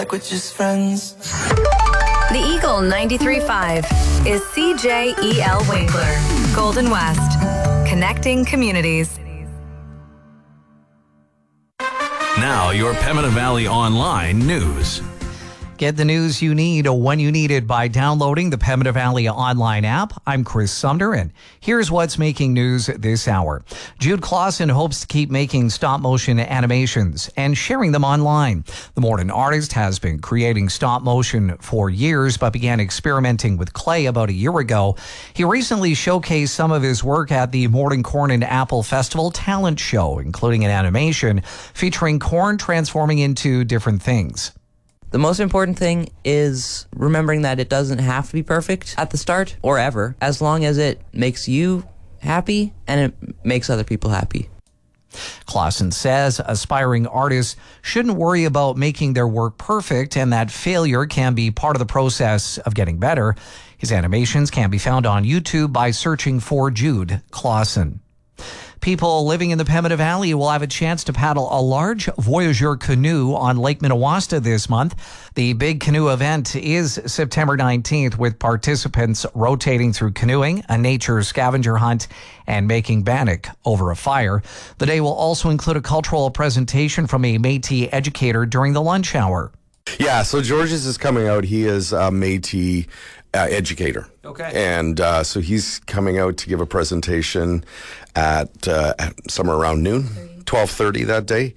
like we're just friends. The Eagle 93.5 is CJEL Winkler, Golden West, connecting communities. Now, your Pembina Valley Online news. Get the news you need when you need it by downloading the Pembina Valley Online app. I'm Chris Sumner, and here's what's making news this hour. Jude Clausen hopes to keep making stop-motion animations and sharing them online. The Morden artist has been creating stop-motion for years, but began experimenting with clay about a year ago. He recently showcased some of his work at the Morden Corn and Apple Festival Talent Show, including an animation featuring corn transforming into different things. The most important thing is remembering that it doesn't have to be perfect at the start or ever, as long as it makes you happy and it makes other people happy. Clausen says aspiring artists shouldn't worry about making their work perfect and that failure can be part of the process of getting better. His animations can be found on YouTube by searching for Jude Clausen. People living in the Pembina Valley will have a chance to paddle a large Voyageur canoe on Lake Minnewaska this month. The Big Canoe event is September 19th, with participants rotating through canoeing, a nature scavenger hunt, and making bannock over a fire. The day will also include a cultural presentation from a Métis educator during the lunch hour. Yeah, so Georges is coming out. He is a Métis educator. Okay. And so he's coming out to give a presentation at somewhere around noon, 12:30 that day.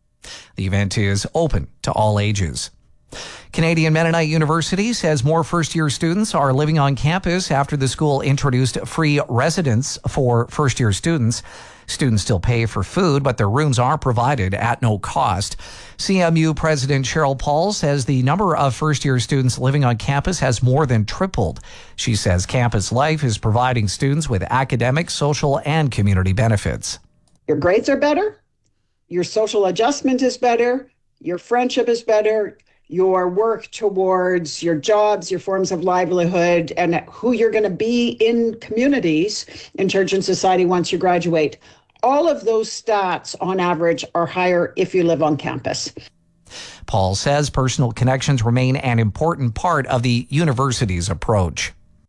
The event is open to all ages. Canadian Mennonite University says more first-year students are living on campus after the school introduced free residence for first-year students. Students still pay for food, but their rooms are provided at no cost. CMU President Cheryl Paul says the number of first-year students living on campus has more than tripled. She says campus life is providing students with academic, social, and community benefits. Your grades are better, your social adjustment is better, your friendship is better, your work towards your jobs, your forms of livelihood, and who you're going to be in communities, in church and society once you graduate. All of those stats on average are higher if you live on campus. Paul says personal connections remain an important part of the university's approach.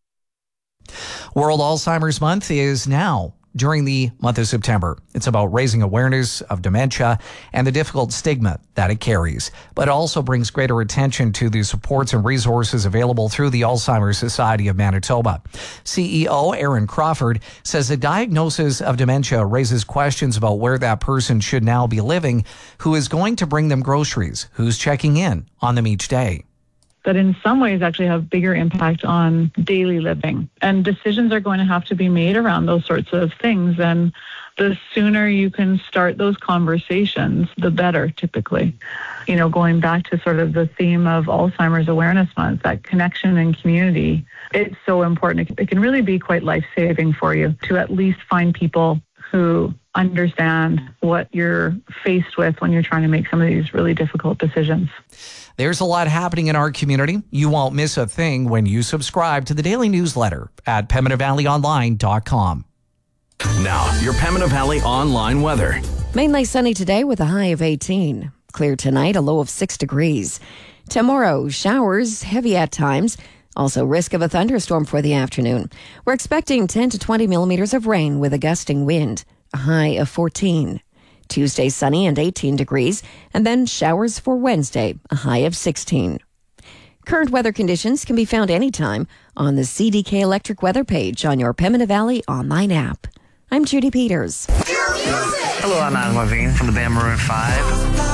World Alzheimer's Month is now during the month of September. It's about raising awareness of dementia and the difficult stigma that it carries, but it also brings greater attention to the supports and resources available through the Alzheimer's Society of Manitoba. CEO Aaron Crawford says the diagnosis of dementia raises questions about where that person should now be living, who is going to bring them groceries, who's checking in on them each day. That in some ways actually have bigger impact on daily living. And decisions are going to have to be made around those sorts of things. And the sooner you can start those conversations, the better, typically. You know, going back to sort of the theme of Alzheimer's Awareness Month, that connection and community, it's so important. It can really be quite life-saving for you to at least find people who understand what you're faced with when you're trying to make some of these really difficult decisions. There's a lot happening in our community. You won't miss a thing when you subscribe to the daily newsletter at PembinaValleyOnline.com. Now, your Pembina Valley Online weather. Mainly sunny today with a high of 18. Clear tonight, a low of 6 degrees. Tomorrow, showers, heavy at times. Also risk of a thunderstorm for the afternoon. We're expecting 10 to 20 millimeters of rain with a gusting wind, a high of 14. Tuesday, sunny and 18 degrees, and then showers for Wednesday, a high of 16. Current weather conditions can be found anytime on the CDK Electric weather page on your Pembina Valley online app. I'm Judy Peters. Hello, I'm Adam Levine from the band Maroon 5.